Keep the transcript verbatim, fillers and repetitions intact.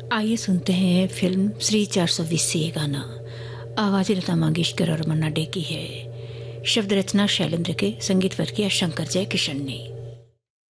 आइए सुनते हैं फिल्म श्री चार सौ बीस से ये गाना। आवाज़ लता मंगेशकर और मन्ना डे की है। शब्द रचना शैलेंद्र के, संगीत पर किया शंकर जय किशन ने।